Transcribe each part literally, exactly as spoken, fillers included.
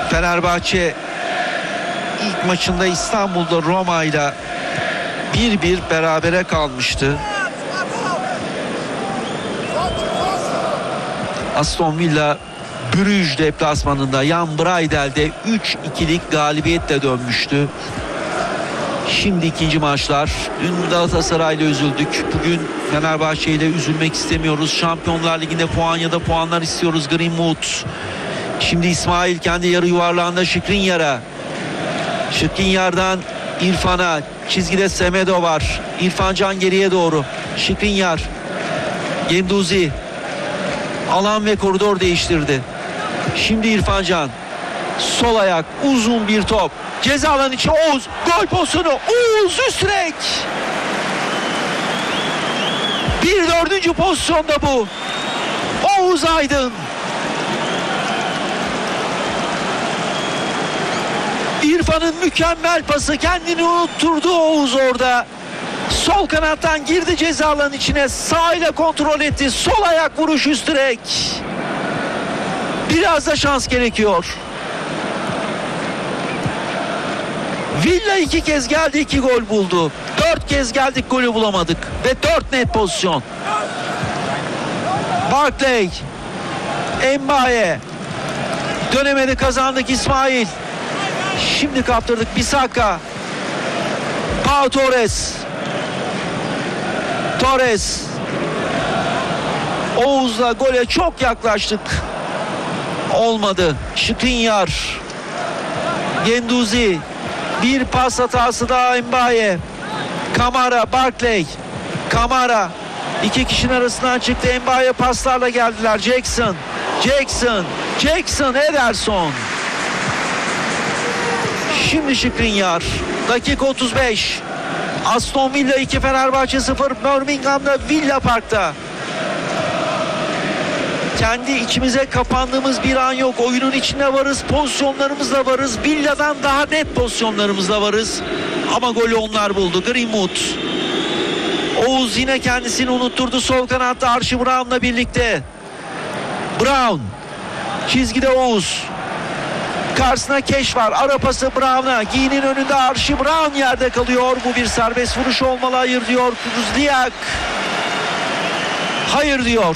Fenerbahçe ilk maçında İstanbul'da Roma ile bir bir berabere kalmıştı. Aston Villa Brüj deplasmanında Jan Braidel'de üç ikilik galibiyetle dönmüştü. Şimdi ikinci maçlar. Dün Galatasaray'la üzüldük. Bugün Fenerbahçe ile üzülmek istemiyoruz. Şampiyonlar Ligi'nde puan ya da puanlar istiyoruz. Greenwood. Şimdi İsmail kendi yarı yuvarlağında Skriniar'a. Skriniar'dan İrfan'a. Çizgide Semedo var. İrfan Can geriye doğru. Skriniar. Guendouzi. Alan ve koridor değiştirdi. Şimdi İrfan Can. Sol ayak, uzun bir top. Ceza alanı içi Oğuz. Gol pozisyonu. Oğuz üst direk. Bir dördüncü pozisyonda bu. Oğuz Aydın. İrfan'ın mükemmel pası, kendini unutturdu Oğuz orada. Sol kanattan girdi ceza alanının içine. Sağ ile kontrol etti. Sol ayak vuruş üst direk. Biraz da şans gerekiyor. Villa iki kez geldi, iki gol buldu. Dört kez geldik, golü bulamadık. Ve dört net pozisyon. Barkley. Mbaye. Dönemedi, kazandık İsmail. Şimdi kaptırdık Bisaka. Pau Torres. Torres. Oğuz'la gole çok yaklaştık. Olmadı. Skriniar. Guendouzi. Bir pas hatası daha Mbaye. Kamara, Barkley. Kamara. İki kişinin arasından çıktı. Mbaye paslarla geldiler. Jackson. Jackson. Jackson. Ederson. Şimdi Skriniar. Dakika otuz beş. Aston Villa iki, Fenerbahçe sıfır. Birmingham'da Villa Park'ta. Kendi içimize kapandığımız bir an yok. Oyunun içinde varız, pozisyonlarımızla varız. Villa'dan daha net pozisyonlarımızla varız. Ama golü onlar buldu. Greenwood. Oğuz yine kendisini unutturdu. Sol kanatta Archie Brown'la birlikte. Brown. Çizgide Oğuz. Karşısına Keş var. Ara pası Brown'a. Giyinin önünde Archie Brown yerde kalıyor. Bu bir serbest vuruş olmalı. Hayır diyor Kuzliak. Hayır diyor.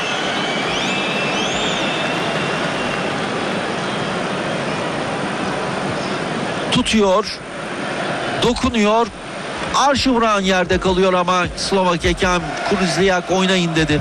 Tutuyor. Dokunuyor. Archie Brown yerde kalıyor ama Slovak hakem Kuzliak oynayın dedi.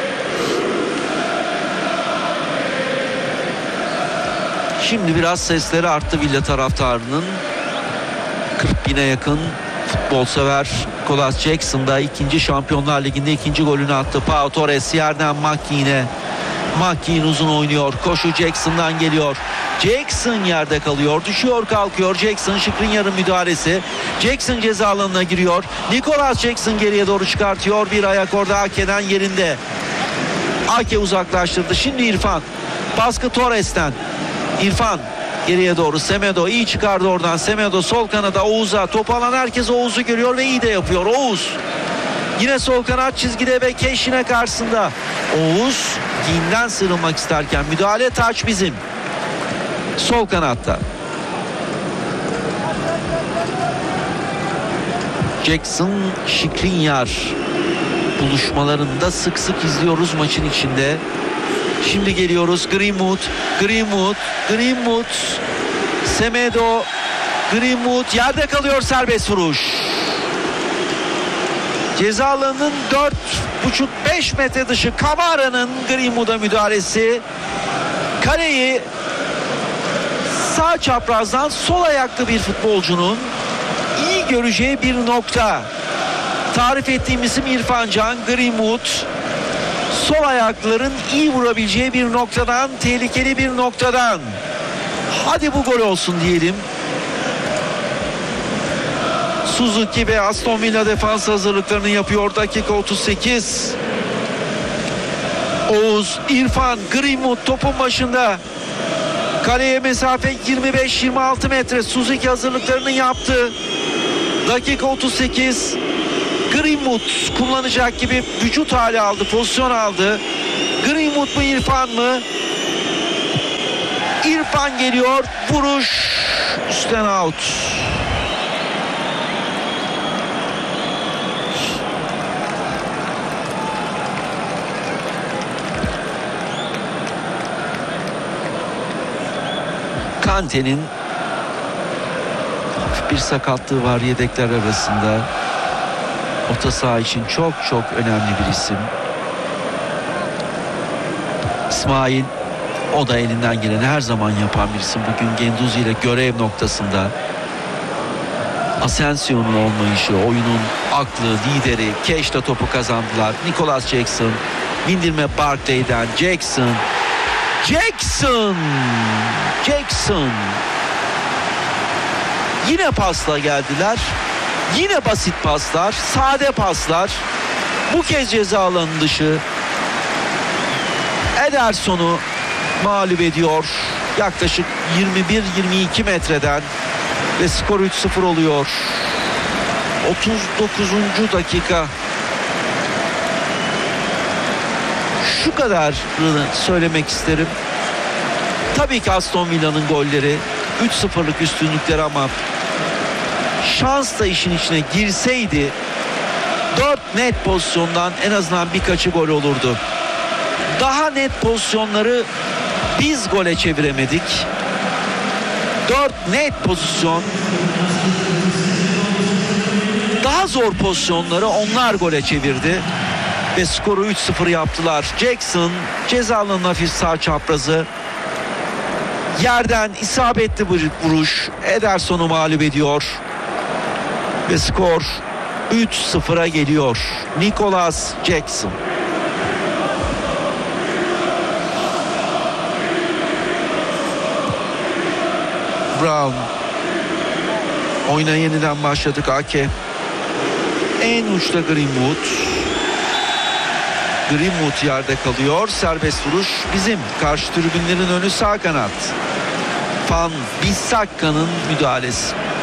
Şimdi biraz sesleri arttı Villa taraftarının. kırk bine yakın futbol sever Nicolas Jackson da ikinci Şampiyonlar Ligi'nde ikinci golünü attı. Pau Torres yerden McKean'e. McKean uzun oynuyor. Koşu Jackson'dan geliyor. Jackson yerde kalıyor. Düşüyor kalkıyor. Jackson, Skriniar'ın müdahalesi. Jackson ceza alanına giriyor. Nicolas Jackson geriye doğru çıkartıyor. Bir ayak orada Ake'den yerinde. Ake uzaklaştırdı. Şimdi İrfan. Baskı Torres'ten. İrfan geriye doğru. Semedo iyi çıkardı oradan. Semedo sol kanada Oğuz'a. Top alan herkes Oğuz'u görüyor ve iyi de yapıyor. Oğuz. Yine sol kanat çizgide ve Keşin'e karşısında. Oğuz giyinden sıyrılmak isterken müdahale, taç bizim. Sol kanatta. Jackson, Skriniar buluşmalarında sık sık izliyoruz maçın içinde. Şimdi geliyoruz. Greenwood, Greenwood, Greenwood, Semedo, Greenwood yerde kalıyor, serbest vuruş. Ceza alanının dört buçuk beş metre dışı Kamara'nın Greenwood'a müdahalesi. Kaleyi sağ çaprazdan sol ayaklı bir futbolcunun iyi göreceği bir nokta. Tarif ettiğim isim İrfan Can. Greenwood sol ayakların iyi vurabileceği bir noktadan, tehlikeli bir noktadan. Hadi bu gol olsun diyelim. Suzuki ve Aston Villa defans hazırlıklarını yapıyor. Dakika otuz sekiz. Oğuz, İrfan, Greenwood topun başında. Kaleye mesafe yirmi beş yirmi altı metre. Suzuki hazırlıklarını yaptı. Dakika otuz sekiz. Greenwood kullanacak gibi vücut hali aldı, pozisyon aldı. Greenwood mu İrfan mı? İrfan geliyor. Vuruş. Üstten out. Kante'nin hafif bir sakatlığı var yedekler arasında. Orta saha için çok çok önemli bir isim. İsmail, o da elinden geleni her zaman yapan bir isim. Bugün Guendouzi ile görev noktasında. Asensio'nun olmayışı, oyunun aklı, lideri. Keş'te topu kazandılar. Nicholas Jackson, bindirme Barkley'den. Jackson. Jackson. Jackson. Yine pasla geldiler. Yine basit paslar, sade paslar. Bu kez ceza alanı dışı. Ederson'u mağlup ediyor. Yaklaşık yirmi bir yirmi iki metreden ve skor üç sıfır oluyor. otuz dokuzuncu dakika. Şu kadarını söylemek isterim. Tabii ki Aston Villa'nın golleri üç sıfırlık üstünlükleri ama şans da işin içine girseydi dört net pozisyondan en azından birkaçı gol olurdu. Daha net pozisyonları biz gole çeviremedik. dört net pozisyon. Daha zor pozisyonları onlar gole çevirdi. Ve skoru üç sıfır yaptılar. Jackson ceza alanının hafif sağ çaprazı. Yerden isabetli bir vuruş. Ederson'u mağlup ediyor. Ve skor üç sıfıra geliyor. Nicholas Jackson. Brown. Oyuna yeniden başladık. Ake. En uçta Greenwood. Greenwood yerde kalıyor. Serbest vuruş bizim. Karşı tribünlerin önü sağ kanat. Van Bissakka'nın müdahalesi.